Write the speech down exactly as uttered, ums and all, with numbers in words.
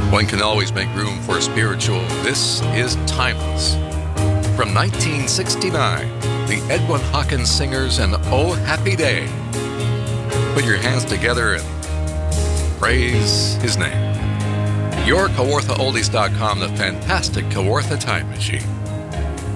One can always make room for a spiritual. This is Timeless. From nineteen sixty-nine, the Edwin Hawkins Singers and Oh Happy Day. Put your hands together and praise his name. Your Kawartha Oldies dot com, the fantastic Kawartha Time Machine.